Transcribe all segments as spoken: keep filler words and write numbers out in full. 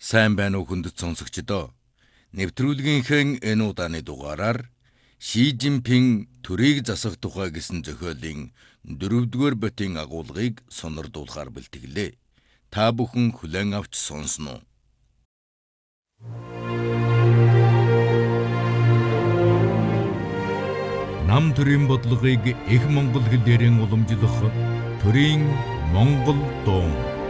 Сайн байна уу хүндэт сонсогчдоо. Нэвтрүүлгийнхээ энэ удааны дугаараар Ши Жинпин төрийг засах тухай гэсэн зохиолын дөрөвдүгээр ботын агуулгыг сонирдуулахаар бэлтгэлээ. Та бүхэн хүлээн авч сонсноо. Нам төрийн бодлогыг их монгол хэлээр уламжлах төрийн монгол дуун.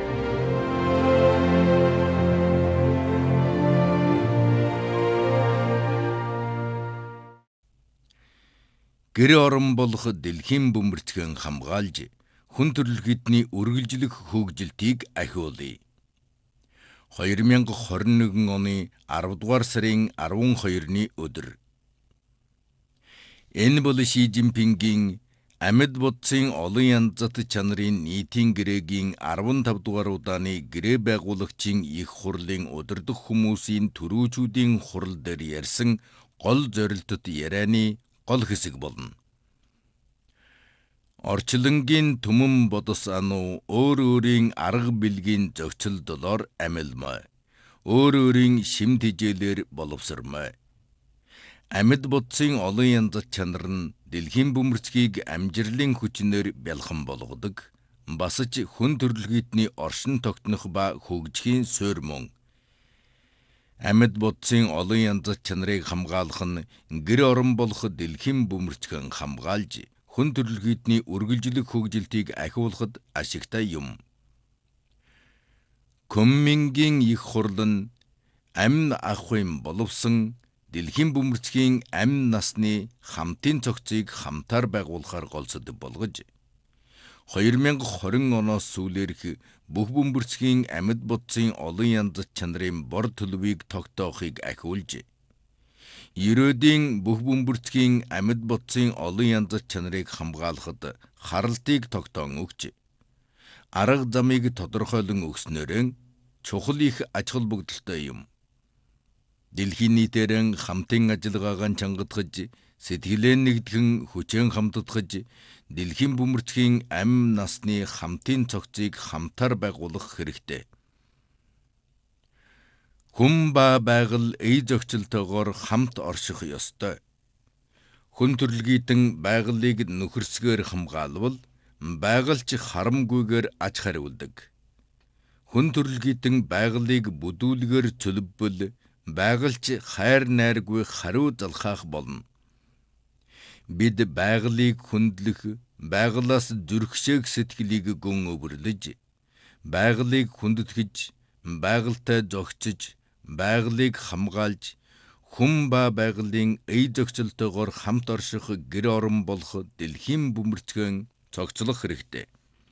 Гэр орон болох дэлхийн бөмбөрцгөн хамгаалж хүн төрөлхтний үргэлжлэх хөгжилтийг ахиулъя. хоёр мянга хорин нэгэн оны аравдугаар сарын арван хоёрны өдөр. Энэ бол Ши Жинпингийн амьд бодсын олон янзат чанарын нийтийн гэрээгийн арван тав дугаар удааны гэрээ байгуулагчийн их хурлын удирдах хүмүүсийн төрүүчүүдийн хурал дээр ярьсан гол зорилтод ярианы гол хэсэг болно. Орчлонгийн түмэн бодос ану өөр өөрийн арга билгийн зохицолдолоор амилмай. Өөр өөрийн шим тэжээлэр боловсрмай. Амьд бодсын олон янзат чанар нь дэлхийн бөмбөрцгийг амжирлын хүчнээр бялхан болгодог. Бас ч хүн төрөлхтний оршин тогтнох ба хөгжихийн суурь мөн. Амьд бодсын олон янзат чанарыг хамгаалах нь гэр орон болох дэлхийн бөмбөрцгөн хамгаалж хүн төрөлхтний үргэлжлэх хөгжилтийг ахиулахад ашигтай юм. Күнмингийн их хурал нь амин ахуйн боловсон дэлхийн бөмбөрцгийн амин насны хамтын цогцыг хамтаар байгуулахаар голцод болгож хоёр мянга хорин оноос сүүлээрх бүх бөмбөрцгийн амьд бодсын олон янзат чанарын бор төлөвийг тогтоохыг ахиулж, ерөөдийн бүх бөмбөрцгийн амьд бодсын олон янзат чанарыг хамгаалахад харалтыг тогтоон өгч, арга замыг тодорхойлон өгснөөрөө чухал их ач холбогдолтой юм. Дэлхийн нийтээрэн хамтын ажиллагаагаа чангадгаж, сэтгэлээ нэгдхэн хүчээр хамтдагж, дэлхийн бөмбөрцгийн амин насны хамтын цогцыг хамтаар байгуулах хэрэгтэй. Хүн ба байгал эй зохицолтойгоор хамт орших ёстой. Хүн төрөлхтөн байгалыг нөхөрсгөөр хамгаалвал байгаль ч харамгүйгээр аж хариулдаг. Хүн төрөлхтөн байгалыг бүдүүлгээр цөлбөл байгаль ч хайр найргүй хариу залхаах болно. Бид байгалыг хүндлэх, байгалаас зүрхшээх сэтгэлийг гүн өвөрлөж, байгалыг хүндэтгэж, байгальтай зохицож, байгалыг хамгаалж, хүн ба байгалийн эй зохицолтойгоор хамт орших гэр орон болох дэлхийн бөмбөрцгөн цогцлох хэрэгтэй.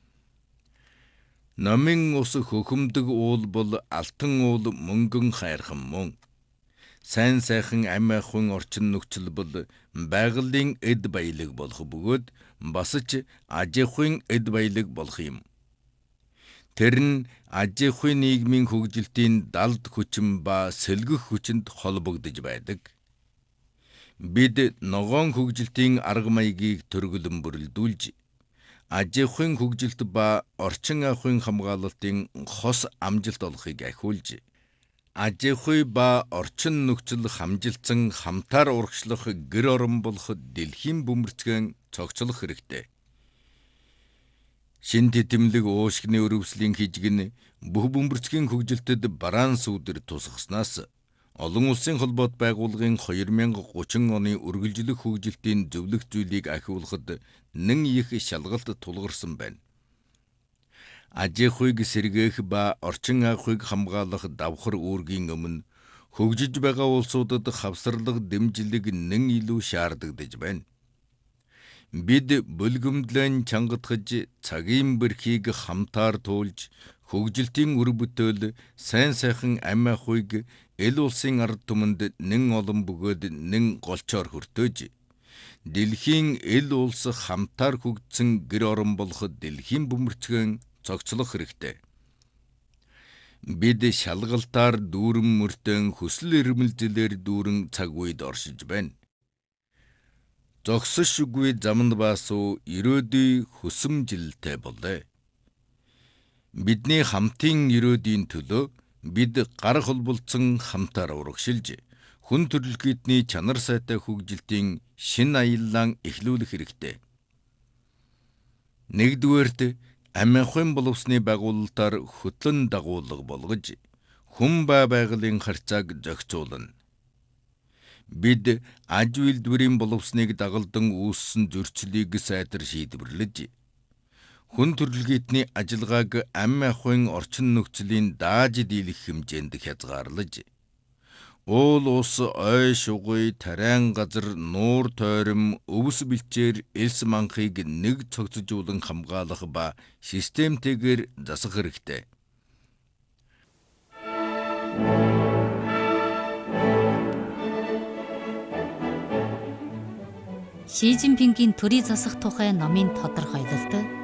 Номын ус хөхөмдөг уул бол алтан уул мөнгөн хайрхан мөн. Сайн сайхан амь ахуйн орчин нөхцөл бол байгалийн эд баялаг болох бөгөөд бас ч аж ахуйн эд баялаг болох юм. Тэр нь аж ахуйн нийгмийн хөгжилтийн далд хүчин ба сэлгэх хүчинд холбогдож байдаг. Бид ногоон хөгжилтийн арга маягийг төргөлөн бүрэлдүүлж, аж ахуйн хөгжилт ба орчин ахуйн хамгаалалтын хос амжилт олохыг ахиулж, аж ахуй ба орчин нөхцөл хамжилтсан хамтаар урагшлах гэр орон болох дэлхийн бөмбөрцгөн цогцлох хэрэгтэй. Шин тэтэмлэг уушгины өрөвслийн хижиг нь бүх бөмбөрцгийн хөгжилтэд бараан сүудэр тусгаснаас олон улсын холбоот байгууллагын хоёр мянга гучин оны үргэлжлэх хөгжилтийн зөвлөх зүйлийг ахиулахад нэн их шалгалт тулгарсан байна. Аж ахуйг сэргээх ба орчин ахуйг хамгаалах давхар үүргийн өмнө хөгжиж байгаа улсуудад хавсарлага дэмжлэг нэн илүү шаардагдаж байна. Бид бүлгэмдлэн чангадгаж, цагийн бэрхийг хамтаар туулж, хөгжилтийн үр бүтээл, сайн сайхан амь ахуйг эл улсын ард түмэнд нэн олон бөгөөд нэн голчоор хүртөөж, дэлхийн эл улс хамтаар хөгжсөн гэр орон болох дэлхийн бөмбөрцгөн цогцлох хэрэгтэй. Бид шалгалтаар дүүрэн мөртөн хүсэл эрмэлзлээр дүүрэн цаг үед оршиж байна. Зогсошгүй заманд баасуу ерөөдий хүсэмжилтэй болээ. Бидний хамтын ерөөдийн төлөө Бид гар холболцсон хамтаар урагшилж хүн төрөлхтний чанар сайтай хөгжилтийн шин аяллаан эхлүүлэх хэрэгтэй. Нэгдүгээрт амиахын боловсны байгуулалтаар хөтлөн дагуулга болгож хүн ба байгалийн харьцааг зохицуулна. Бид аж үйлдвэрийн боловсныг дагалдан үүссэн зөрчлийг сайтар шийдвэрлэж, хүн төрөлхтний ажиллагааг амь ахуйн орчин нөхцөлийн дааж дийлэх хэмжээнд хязгаарлаж, уул ус, ой шугуй, тариан газар, нуур тойром, өвс бэлчээр элс манхыг нэг цогцжуулан хамгаалах ба системтэйгээр засах хэрэгтэй. Ши Жинпингийн төрийг засах тухай номын тодорхойлолт